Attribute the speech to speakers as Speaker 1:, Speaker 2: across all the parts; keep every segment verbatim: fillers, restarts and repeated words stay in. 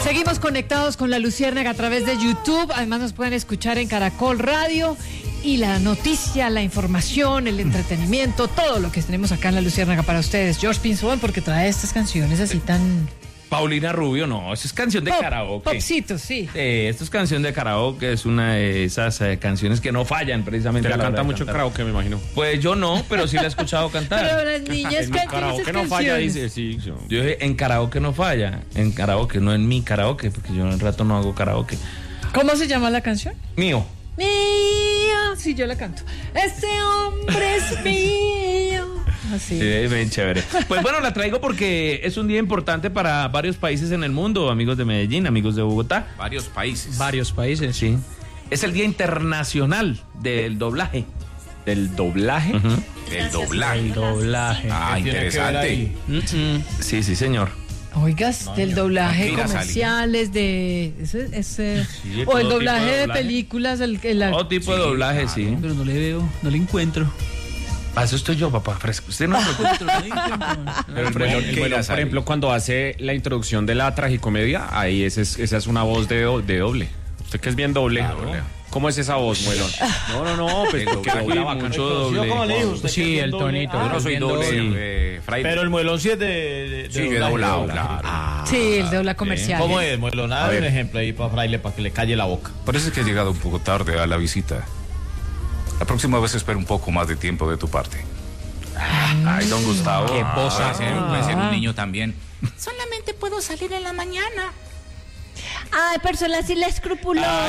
Speaker 1: Seguimos conectados con la Luciérnaga a través de YouTube. Además nos pueden escuchar en Caracol Radio. Y la noticia, la información, el entretenimiento, todo lo que tenemos acá en la Luciérnaga para ustedes. George Pinzón, porque trae estas canciones así tan...
Speaker 2: Paulina Rubio, no, eso es canción de
Speaker 1: Pop,
Speaker 2: karaoke.
Speaker 1: Popcito, sí.
Speaker 2: Eh, esto es canción de karaoke, es una de esas eh, canciones que no fallan precisamente.
Speaker 3: Te la
Speaker 2: a la
Speaker 3: canta
Speaker 2: hora de
Speaker 3: mucho en
Speaker 2: cantar.
Speaker 3: karaoke, me imagino.
Speaker 2: Pues yo no, pero sí la he escuchado cantar.
Speaker 1: Pero las niñas
Speaker 3: En mi
Speaker 1: cantan
Speaker 3: karaoke
Speaker 1: esas
Speaker 3: no falla,
Speaker 1: canciones.
Speaker 3: dice, sí. Yo.
Speaker 2: Yo dije, en karaoke no falla, en karaoke, no en mi karaoke, porque yo en el rato no hago karaoke.
Speaker 1: ¿Cómo se llama la canción?
Speaker 2: Mío.
Speaker 1: Mío, sí, yo la canto. Este hombre es mío. Así.
Speaker 2: Sí, bien chévere. Pues bueno, la traigo porque es un día importante para varios países en el mundo, amigos de Medellín, amigos de Bogotá.
Speaker 4: Varios países.
Speaker 2: Varios países, sí. Es el Día Internacional del Doblaje.
Speaker 3: ¿Del doblaje?
Speaker 2: Uh-huh.
Speaker 4: El doblaje.
Speaker 2: El doblaje.
Speaker 4: Ah, interesante.
Speaker 2: Mm-mm. Sí, sí, señor.
Speaker 1: Oigas, no, del doblaje
Speaker 4: Mira,
Speaker 1: comerciales, de ese, ese
Speaker 2: Sí,
Speaker 1: o el
Speaker 2: todo
Speaker 1: doblaje
Speaker 2: tipo de
Speaker 1: de,
Speaker 2: doblaje.
Speaker 1: películas, el, el, el
Speaker 2: Todo tipo de
Speaker 4: Sí,
Speaker 2: doblaje,
Speaker 4: claro.
Speaker 2: sí.
Speaker 5: Pero no le veo, no le encuentro.
Speaker 2: Para eso estoy yo, papá, fresco. Usted no
Speaker 5: No encuentro, no encuentro.
Speaker 3: Pero el
Speaker 4: Bueno,
Speaker 3: melón,
Speaker 4: ¿qué
Speaker 3: el melón,
Speaker 4: irá a
Speaker 3: por
Speaker 4: salir?
Speaker 3: ejemplo, cuando hace la introducción de la tragicomedia, ahí ese es- esa es una voz de, do- de doble. Usted que es bien doble.
Speaker 4: Claro.
Speaker 3: ¿Cómo es esa voz, melón? No, no, no, pues
Speaker 4: El
Speaker 3: porque
Speaker 4: doblaje.
Speaker 3: la vaca-
Speaker 2: mucho doble.
Speaker 5: Sí, el tonito.
Speaker 4: Yo no soy
Speaker 5: bien
Speaker 4: doble,
Speaker 2: sí.
Speaker 4: eh, Fraile.
Speaker 6: Pero el muelón sí es de, de, de
Speaker 4: Sí, yo he
Speaker 6: doblaje.
Speaker 4: doblado,
Speaker 6: Doblaje.
Speaker 4: claro.
Speaker 3: Ah,
Speaker 1: sí, el dobla comercial.
Speaker 6: ¿Cómo es, muelón?
Speaker 4: A
Speaker 6: Dame un
Speaker 4: ver.
Speaker 6: ejemplo ahí para Fraile, para que le calle la boca.
Speaker 4: Por eso es que he llegado un poco tarde a la visita. La próxima vez espero un poco más de tiempo de tu parte. Ay, don Gustavo.
Speaker 3: Qué
Speaker 4: Ah,
Speaker 3: posa.
Speaker 4: puede ser, puede ser un niño también.
Speaker 7: Solamente puedo salir en la mañana.
Speaker 1: Ay, persona así la escrupulosa.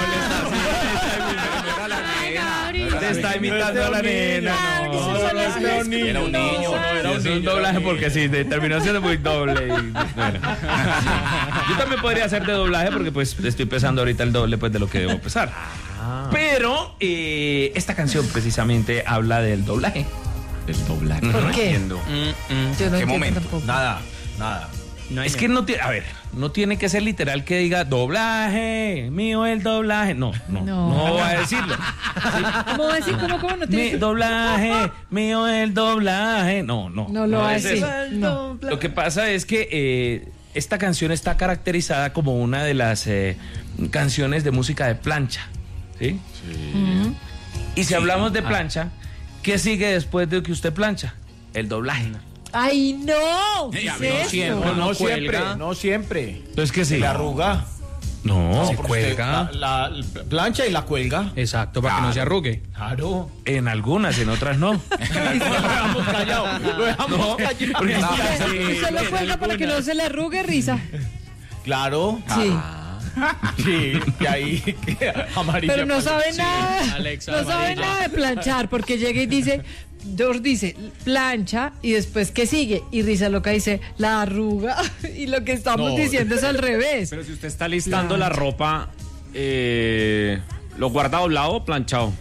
Speaker 2: Te está imitando a la nena.
Speaker 1: Claro que
Speaker 2: No,
Speaker 1: sí,
Speaker 2: no,
Speaker 1: son
Speaker 2: no,
Speaker 1: las
Speaker 2: no,
Speaker 1: las
Speaker 2: no,
Speaker 4: Era un niño.
Speaker 2: Era un, un doblaje porque sí, de- terminó siendo muy doble. y, bueno. Yo también podría hacer de doblaje porque pues estoy pesando ahorita el doble pues de lo que debo pesar. Pero eh, esta canción precisamente habla del doblaje.
Speaker 3: el doblaje.
Speaker 1: ¿Por
Speaker 3: No
Speaker 1: qué?
Speaker 3: entiendo.
Speaker 1: Yo no
Speaker 4: ¿Qué
Speaker 1: entiendo
Speaker 4: momento?
Speaker 1: tampoco.
Speaker 6: Nada, nada.
Speaker 2: Es que no tiene, a ver, no tiene que ser literal que diga doblaje, mío el doblaje. No, no,
Speaker 1: No.
Speaker 2: no, va a decirlo.
Speaker 1: ¿Cómo va a decir? ¿Cómo, cómo? No
Speaker 2: Mi
Speaker 1: tiene...
Speaker 2: doblaje, mío el doblaje. No, no.
Speaker 1: No lo va a
Speaker 2: es
Speaker 1: decir.
Speaker 2: eso.
Speaker 1: No.
Speaker 2: Lo que pasa es que eh, esta canción está caracterizada como una de las eh, canciones de música de plancha. ¿Sí?
Speaker 1: Ujú.
Speaker 2: Y si hablamos de plancha, ¿qué sigue después de que usted plancha? El doblaje.
Speaker 1: ¡Ay, no! ¿Qué
Speaker 4: Ya,
Speaker 1: es
Speaker 4: no
Speaker 1: esto?
Speaker 3: siempre.
Speaker 6: No,
Speaker 3: no
Speaker 6: siempre,
Speaker 3: cuelga.
Speaker 6: no siempre.
Speaker 2: Entonces, ¿qué
Speaker 6: Se
Speaker 2: sigue?
Speaker 6: le arruga.
Speaker 2: No, se
Speaker 6: Porque usted
Speaker 2: cuelga.
Speaker 6: La, la plancha y la cuelga.
Speaker 5: Exacto, para que no se arrugue.
Speaker 6: Claro.
Speaker 2: En algunas, en otras no.
Speaker 6: Lo dejamos callado. Lo dejamos
Speaker 2: No,
Speaker 6: callado.
Speaker 2: porque es que
Speaker 1: Usted usted lo cuelga para que no se le arrugue, risa.
Speaker 6: Claro.
Speaker 1: Sí.
Speaker 6: Sí, y ahí que amarilla.
Speaker 1: Pero no sabe nada.
Speaker 5: Alexa,
Speaker 1: no sabe
Speaker 5: amarilla.
Speaker 1: nada de planchar, porque llega y dice, George dice, plancha, y después, ¿qué sigue? Y Risa Loca dice, la arruga. Y lo que estamos
Speaker 6: No.
Speaker 1: diciendo es al revés.
Speaker 3: Pero si usted está listando
Speaker 1: Plancha.
Speaker 3: la ropa, eh, ¿lo guarda doblado o planchado?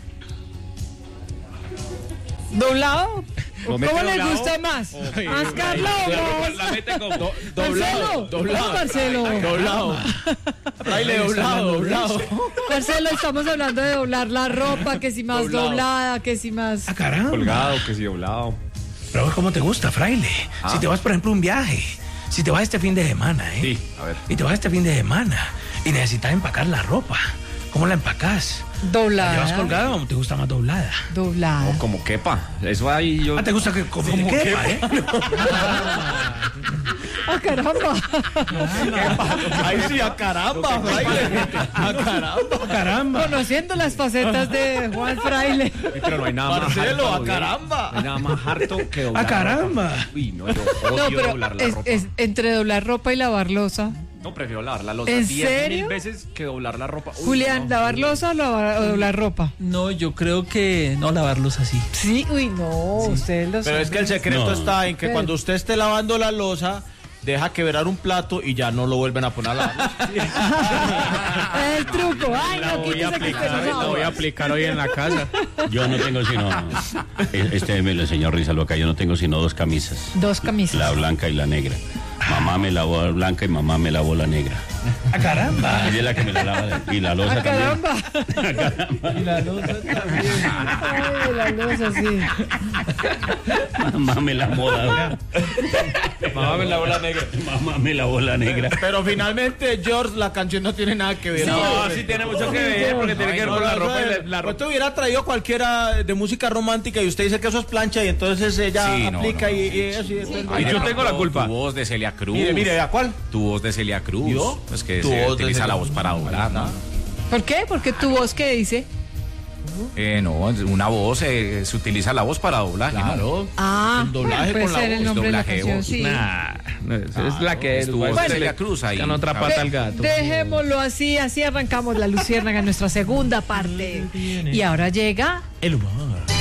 Speaker 1: ¿Doblado?
Speaker 3: ¿Lo mete
Speaker 1: ¿Cómo le
Speaker 3: doblado?
Speaker 1: gusta más? ¿Mascarlo o
Speaker 2: La mete como...
Speaker 1: Marcelo?
Speaker 6: doblado, doblado.
Speaker 1: ¿Cómo, Marcelo?
Speaker 6: Doblado. Fraile, doblado, doblado.
Speaker 1: Marcelo, estamos hablando de doblar la ropa, que si más
Speaker 6: Doblado.
Speaker 1: doblada, que si más...
Speaker 2: Ah, caramba.
Speaker 3: Colgado, que si doblado.
Speaker 2: Pero ¿cómo te gusta, fraile? Si te vas, por ejemplo, a un viaje, si te vas este fin de semana, ¿eh?
Speaker 3: Sí, a ver.
Speaker 2: Y te vas este fin de semana y necesitas empacar la ropa, ¿cómo la empacas? ¿La
Speaker 1: Doblada.
Speaker 2: llevas colgada o te gusta más doblada?
Speaker 1: Doblada.
Speaker 3: O como quepa. Eso ahí yo.
Speaker 2: Ah, ¿te gusta que como como quepa, eh?
Speaker 1: ¡Ah, caramba!
Speaker 6: Ahí sí, a caramba, Fraile. A caramba.
Speaker 2: Caramba.
Speaker 1: Conociendo las facetas de Juan Fraile.
Speaker 3: Pero no hay nada más
Speaker 6: Marcelo,
Speaker 3: harto,
Speaker 6: a
Speaker 3: güey.
Speaker 6: caramba.
Speaker 3: No hay nada más harto que doblar.
Speaker 2: ¡Ah, caramba!
Speaker 3: ropa. Uy, no, yo odio
Speaker 1: No, pero
Speaker 3: doblar la
Speaker 1: es,
Speaker 3: ropa.
Speaker 1: es entre doblar ropa y lavar losa.
Speaker 3: No, prefiero lavar la losa
Speaker 1: ¿En
Speaker 3: diez
Speaker 1: serio?
Speaker 3: mil veces que doblar la ropa. Uy,
Speaker 1: Julián,
Speaker 3: no.
Speaker 1: ¿lavar losa o, lavar- o doblar ropa?
Speaker 5: No, yo creo que no lavarlos así.
Speaker 1: Sí, uy, no, ustedes lo
Speaker 6: Pero es que el secreto está en que
Speaker 1: Pero-
Speaker 6: cuando usted esté lavando la losa, deja quebrar un plato y ya no lo vuelven a poner a lavar.
Speaker 1: Es el truco. Ay,
Speaker 3: La
Speaker 1: no,
Speaker 3: voy a
Speaker 1: quítese que usted
Speaker 3: aplicar,
Speaker 1: no
Speaker 3: la voy a
Speaker 1: sabe.
Speaker 3: aplicar hoy en la casa.
Speaker 8: Yo no tengo sino. Este me lo enseñó Risa Loca. Yo no tengo sino dos camisas.
Speaker 1: Dos camisas.
Speaker 8: La blanca y la negra. Mamá me lavó la blanca y mamá me lavó la negra.
Speaker 2: ¡Ah, caramba!
Speaker 8: Ella es la que me la lava. Y la losa
Speaker 1: ¡Ah, caramba!
Speaker 8: también. ¡Ah, caramba!
Speaker 6: Y la losa también.
Speaker 1: Ay, la losa, sí.
Speaker 8: Mamá me lavó la
Speaker 2: Mamá me lavó la negra.
Speaker 8: Mamá me lavó la negra.
Speaker 6: Pero finalmente, George, la canción no tiene nada que ver.
Speaker 2: No, sí tiene mucho que ver, porque tiene que ver con la ropa y la, la
Speaker 6: Pues
Speaker 2: ropa.
Speaker 6: te hubiera traído cualquiera de música romántica y usted dice que eso es plancha y entonces ella
Speaker 4: Sí, no,
Speaker 6: aplica
Speaker 4: no,
Speaker 6: y,
Speaker 4: no.
Speaker 6: y así.
Speaker 2: Y yo tengo la culpa.
Speaker 4: Tu voz de Celia Cruz.
Speaker 6: Mire, mire, ¿a cuál?
Speaker 4: Tu voz de Celia Cruz.
Speaker 6: ¿Yo?
Speaker 4: Pues que
Speaker 6: Tu
Speaker 4: se
Speaker 6: voz de
Speaker 4: utiliza
Speaker 6: Celia
Speaker 4: la
Speaker 6: Cruz.
Speaker 4: voz para doblar, ¿no?
Speaker 1: ¿Por qué? Porque tu voz, ¿qué dice?
Speaker 4: Eh, no, una voz, eh, se utiliza la voz para doblaje, ¿no?
Speaker 6: Claro.
Speaker 1: Ah,
Speaker 6: El doblaje
Speaker 1: bueno, puede
Speaker 6: con la
Speaker 1: ser el
Speaker 6: voz,
Speaker 1: nombre de la
Speaker 4: doblaje de
Speaker 1: canción,
Speaker 4: voz.
Speaker 1: sí.
Speaker 2: Nah, no, esa es la que
Speaker 4: estuvo
Speaker 2: igual se
Speaker 4: Celia
Speaker 2: le
Speaker 4: Cruz ahí.
Speaker 2: ganó otra pata al gato.
Speaker 1: Dejémoslo así, así arrancamos la Luciérnaga en nuestra segunda parte. Y ahora llega
Speaker 6: El humor.